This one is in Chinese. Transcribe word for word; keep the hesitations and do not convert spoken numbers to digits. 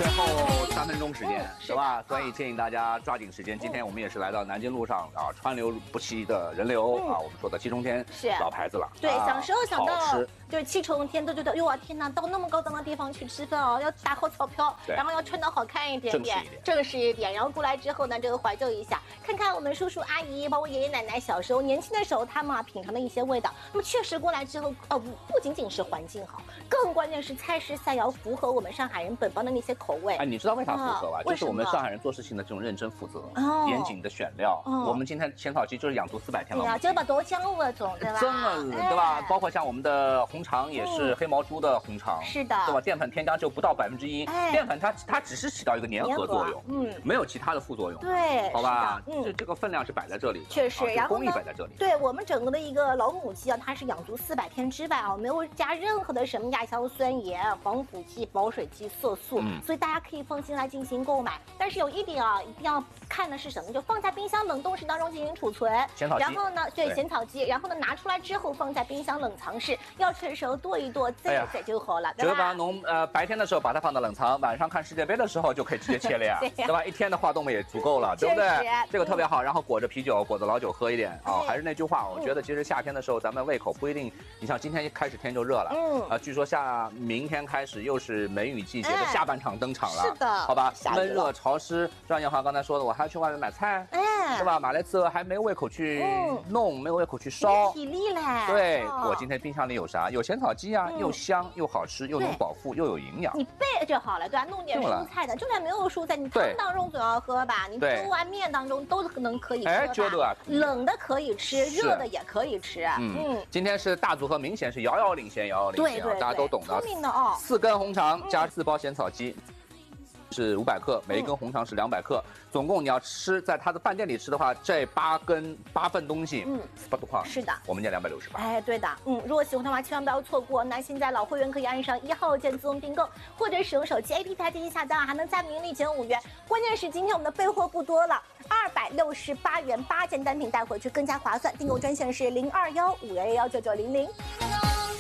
最后三分钟时间，是吧？所以建议大家抓紧时间。今天我们也是来到南京路上啊，川流不息的人流啊，我们说的七重天是老牌子了。 对，小时候想到吃对七重天，都觉得，哟啊天哪，到那么高档的地方去吃饭哦，要打好钞票，然后要穿得好看一点点，正式一点。然后过来之后呢，这个怀旧一下，看看我们叔叔阿姨，包括爷爷奶奶小时候年轻的时候，他们啊品尝的一些味道。那么确实过来之后，呃，不仅仅是环境好，更关键是菜式菜肴符合我们上海人本帮的那些口味。 哎，你知道为啥符合吧？就是我们上海人做事情的这种认真负责、严谨的选料。我们今天仙草鸡就是养足四百天了。 对呀，就把多姜味种，对吧？ 真的，对吧？包括像我们的红肠也是黑毛猪的红肠， 是的， 对吧？淀粉添加就不到百分之一，淀粉它它只是起到一个粘合作用，嗯，没有其他的副作用。 对， 好吧，嗯，这这个分量是摆在这里， 确实，然后工艺摆在这里。 对我们整个的一个老母鸡啊，它是养足四百天之外啊，没有加任何的什么亚硝酸盐、防腐剂、保水剂、色素，所以大家可以放心来进行购买。但是有一点啊，一定要看的是什么？就放在冰箱冷冻室当中进行储存。 咸草鸡。 然后呢，对咸草鸡，然后呢拿出来之后放在冰箱冷藏室，要吃的时候剁一剁，再一再就好了，对吧？ 就是把农呃白天的时候把它放到冷藏，晚上看世界杯的时候就可以直接切了呀，对吧？一天的话动也足够了，对不对？这个特别好，然后裹着啤酒，裹着老酒喝一点啊。还是那句话，我觉得其实夏天的时候咱们胃口不一定，你像今天一开始天就热了，嗯啊，据说下明天开始又是梅雨季节的下半场登场了， 是的， 好吧？闷热潮湿，张艳华刚才说的，我还要去外面买菜，哎，是吧？买来之后还没胃口去弄，没有胃口去烧， 体力嘞。 对，我今天冰箱里有啥？有咸草鸡啊，又香又好吃，又能饱腹又有营养。 你备就好了，对吧？弄点蔬菜的，就算没有蔬菜，你汤当中总要喝吧？你粥啊面当中都能可以喝吧？ 哎，觉得冷的可以吃，热的也可以吃。 嗯，今天是大组合，明显是遥遥领先，遥遥领先啊，大家都懂的。 聪明的哦， 四根红肠加四包咸草鸡。是五百克，每一根红肠是两百克，总共你要吃在他的饭店里吃的话，这八根八份东西，嗯，八多块， 是的， 我们家两百六十八。 哎，对的，嗯，如果喜欢的话，千万不要错过。那现在老会员可以按上一号键自动订购，或者使用手机 A P P 进行下单，还能再领立减五元。关键是今天我们的备货不多了，二百六十八元八件单品带回去更加划算。订购专线是零二幺五幺幺九九零零。